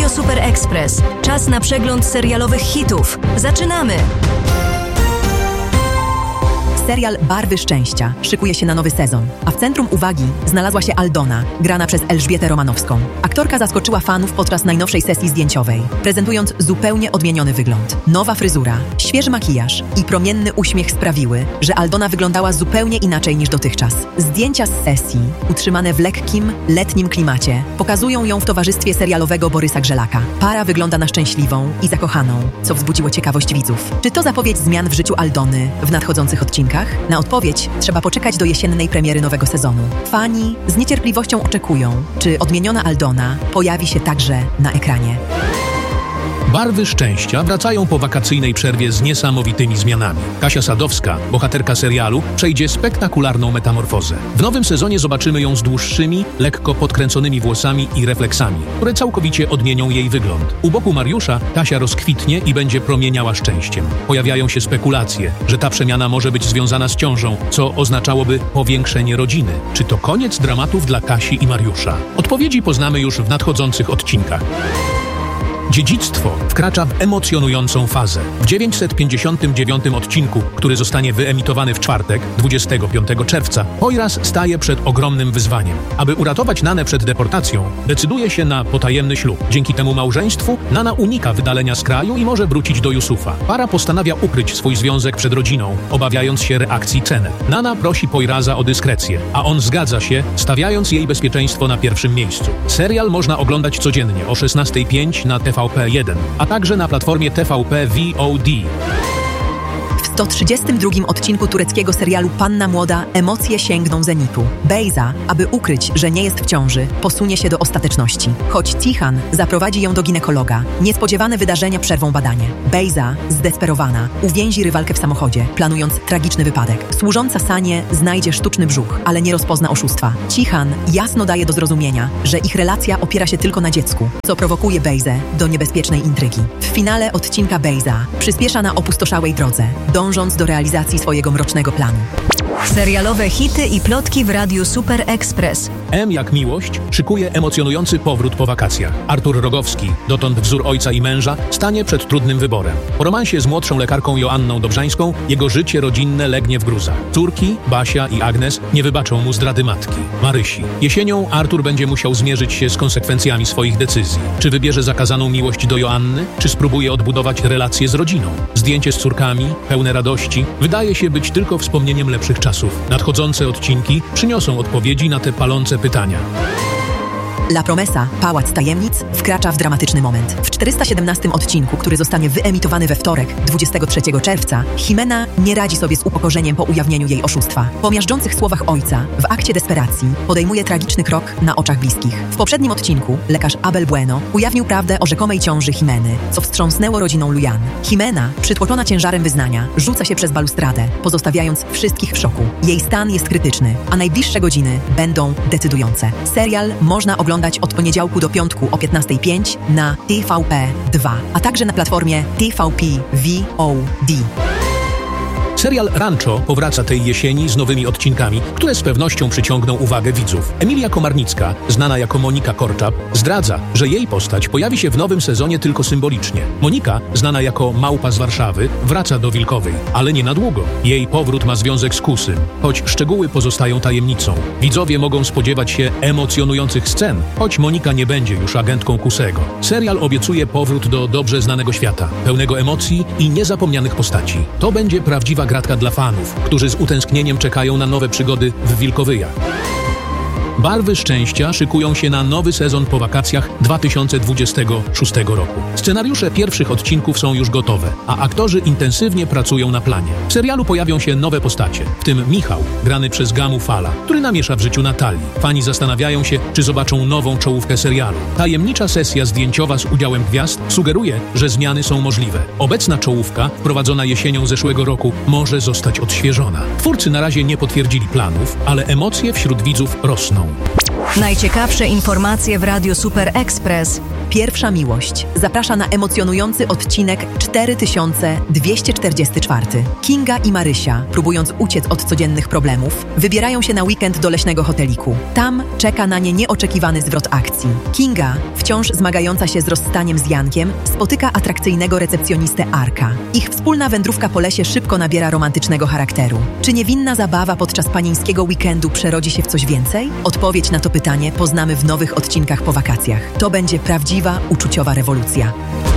Radio Super Express. Czas na przegląd serialowych hitów. Zaczynamy! Serial Barwy Szczęścia szykuje się na nowy sezon, a w centrum uwagi znalazła się Aldona, grana przez Elżbietę Romanowską. Aktorka zaskoczyła fanów podczas najnowszej sesji zdjęciowej, prezentując zupełnie odmieniony wygląd. Nowa fryzura, świeży makijaż i promienny uśmiech sprawiły, że Aldona wyglądała zupełnie inaczej niż dotychczas. Zdjęcia z sesji, utrzymane w lekkim, letnim klimacie, pokazują ją w towarzystwie serialowego Borysa Grzelaka. Para wygląda na szczęśliwą i zakochaną, co wzbudziło ciekawość widzów. Czy to zapowiedź zmian w życiu Aldony w nadchodzących odcinkach? Na odpowiedź trzeba poczekać do jesiennej premiery nowego sezonu. Fani z niecierpliwością oczekują, czy odmieniona Aldona pojawi się także na ekranie. Barwy Szczęścia wracają po wakacyjnej przerwie z niesamowitymi zmianami. Kasia Sadowska, bohaterka serialu, przejdzie spektakularną metamorfozę. W nowym sezonie zobaczymy ją z dłuższymi, lekko podkręconymi włosami i refleksami, które całkowicie odmienią jej wygląd. U boku Mariusza Kasia rozkwitnie i będzie promieniała szczęściem. Pojawiają się spekulacje, że ta przemiana może być związana z ciążą, co oznaczałoby powiększenie rodziny. Czy to koniec dramatów dla Kasi i Mariusza? Odpowiedzi poznamy już w nadchodzących odcinkach. Dziedzictwo wkracza w emocjonującą fazę. W 959 odcinku, który zostanie wyemitowany w czwartek, 25 czerwca, Poyraz staje przed ogromnym wyzwaniem. Aby uratować Nanę przed deportacją, decyduje się na potajemny ślub. Dzięki temu małżeństwu Nana unika wydalenia z kraju i może wrócić do Yusufa. Para postanawia ukryć swój związek przed rodziną, obawiając się reakcji Cenet. Nana prosi Poyraza o dyskrecję, a on zgadza się, stawiając jej bezpieczeństwo na pierwszym miejscu. Serial można oglądać codziennie o 16:05 na TVP1, a także na platformie TVP VOD. W 132 odcinku tureckiego serialu Panna Młoda emocje sięgną zenitu. Beyza, aby ukryć, że nie jest w ciąży, posunie się do ostateczności. Choć Tihan zaprowadzi ją do ginekologa, niespodziewane wydarzenia przerwą badanie. Beyza, zdesperowana, uwięzi rywalkę w samochodzie, planując tragiczny wypadek. Służąca Sanie znajdzie sztuczny brzuch, ale nie rozpozna oszustwa. Tihan jasno daje do zrozumienia, że ich relacja opiera się tylko na dziecku, co prowokuje Beyzę do niebezpiecznej intrygi. W finale odcinka Beyza przyspiesza na opustoszałej drodze, dążąc do realizacji swojego mrocznego planu. Serialowe hity i plotki w Radiu Super Express. M jak miłość szykuje emocjonujący powrót po wakacjach. Artur Rogowski, dotąd wzór ojca i męża, stanie przed trudnym wyborem. Po romansie z młodszą lekarką Joanną Dobrzańską jego życie rodzinne legnie w gruzach. Córki, Basia i Agnes, nie wybaczą mu zdrady matki, Marysi. Jesienią Artur będzie musiał zmierzyć się z konsekwencjami swoich decyzji. Czy wybierze zakazaną miłość do Joanny, czy spróbuje odbudować relacje z rodziną? Zdjęcie z córkami, pełne radości, wydaje się być tylko wspomnieniem lepszych czasów. Nadchodzące odcinki przyniosą odpowiedzi na te palące pytania. La Promesa, Pałac Tajemnic, wkracza w dramatyczny moment. W 417 odcinku, który zostanie wyemitowany we wtorek, 23 czerwca, Jimena nie radzi sobie z upokorzeniem po ujawnieniu jej oszustwa. Po miażdżących słowach ojca, w akcie desperacji, podejmuje tragiczny krok na oczach bliskich. W poprzednim odcinku lekarz Abel Bueno ujawnił prawdę o rzekomej ciąży Jimeny, co wstrząsnęło rodziną Lujan. Jimena, przytłoczona ciężarem wyznania, rzuca się przez balustradę, pozostawiając wszystkich w szoku. Jej stan jest krytyczny, a najbliższe godziny będą decydujące. Serial można oglądać od poniedziałku do piątku o 15:05 na TVP2, a także na platformie TVP VOD. Serial Rancho powraca tej jesieni z nowymi odcinkami, które z pewnością przyciągną uwagę widzów. Emilia Komarnicka, znana jako Monika Korczap, zdradza, że jej postać pojawi się w nowym sezonie tylko symbolicznie. Monika, znana jako Małpa z Warszawy, wraca do Wilkowej, ale nie na długo. Jej powrót ma związek z Kusym, choć szczegóły pozostają tajemnicą. Widzowie mogą spodziewać się emocjonujących scen, choć Monika nie będzie już agentką Kusego. Serial obiecuje powrót do dobrze znanego świata, pełnego emocji i niezapomnianych postaci. To będzie prawdziwa gratka dla fanów, którzy z utęsknieniem czekają na nowe przygody w Wilkowyjach. Barwy Szczęścia szykują się na nowy sezon po wakacjach 2026 roku. Scenariusze pierwszych odcinków są już gotowe, a aktorzy intensywnie pracują na planie. W serialu pojawią się nowe postacie, w tym Michał, grany przez Gamu Fala, który namiesza w życiu Natalii. Fani zastanawiają się, czy zobaczą nową czołówkę serialu. Tajemnicza sesja zdjęciowa z udziałem gwiazd sugeruje, że zmiany są możliwe. Obecna czołówka, wprowadzona jesienią zeszłego roku, może zostać odświeżona. Twórcy na razie nie potwierdzili planów, ale emocje wśród widzów rosną. Najciekawsze informacje w Radiu Super Express Pierwsza miłość zaprasza na emocjonujący odcinek 4244. Kinga i Marysia, próbując uciec od codziennych problemów, wybierają się na weekend do leśnego hoteliku. Tam czeka na nie nieoczekiwany zwrot akcji. Kinga, wciąż zmagająca się z rozstaniem z Jankiem, spotyka atrakcyjnego recepcjonistę Arka. Ich wspólna wędrówka po lesie szybko nabiera romantycznego charakteru. Czy niewinna zabawa podczas panieńskiego weekendu przerodzi się w coś więcej? Odpowiedź na to pytanie poznamy w nowych odcinkach po wakacjach. To będzie prawdziwa, uczuciowa rewolucja.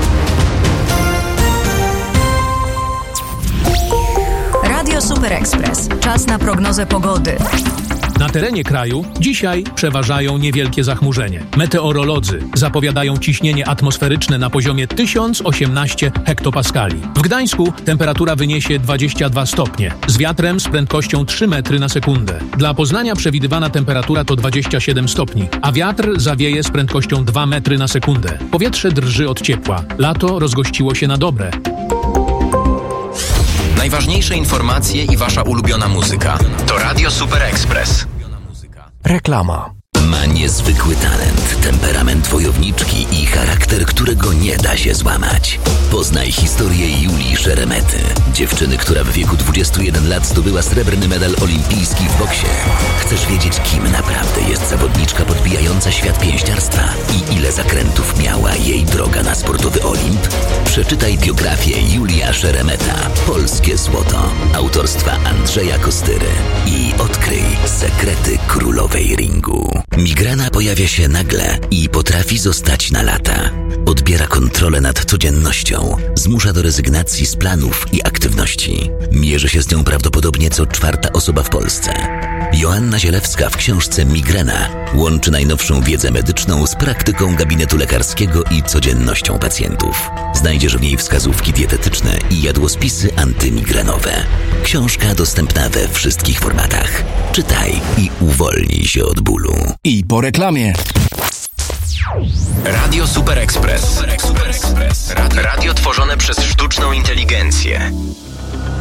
Radio Super Express. Czas na prognozę pogody. Na terenie kraju dzisiaj przeważają niewielkie zachmurzenie. Meteorolodzy zapowiadają ciśnienie atmosferyczne na poziomie 1018 hektopaskali. W Gdańsku temperatura wyniesie 22 stopnie, z wiatrem z prędkością 3 metry na sekundę. Dla Poznania przewidywana temperatura to 27 stopni, a wiatr zawieje z prędkością 2 metry na sekundę. Powietrze drży od ciepła. Lato rozgościło się na dobre. Najważniejsze informacje i wasza ulubiona muzyka. To Radio Super Express. Reklama. Ma niezwykły talent, temperament wojowniczki i charakter, którego nie da się złamać. Poznaj historię Julii Szeremety, dziewczyny, która w wieku 21 lat zdobyła srebrny medal olimpijski w boksie. Chcesz wiedzieć, kim naprawdę jest zawodniczka podbijająca świat pięściarstwa i ile zakrętów miała jej droga na sportowy Olimp? Przeczytaj biografię Julia Szeremeta, Polskie Złoto, autorstwa Andrzeja Kostyry i odkryj sekrety królowej ringu. Migrena pojawia się nagle i potrafi zostać na lata. Odbiera kontrolę nad codziennością, zmusza do rezygnacji z planów i aktywności. Mierzy się z nią prawdopodobnie co 4. osoba w Polsce. Joanna Zielewska w książce Migrena łączy najnowszą wiedzę medyczną z praktyką gabinetu lekarskiego i codziennością pacjentów. Znajdziesz w niej wskazówki dietetyczne i jadłospisy antymigrenowe. Książka dostępna we wszystkich formatach. Czytaj i uwolnij się od bólu. I po reklamie. Radio Super Express. Radio tworzone przez sztuczną inteligencję.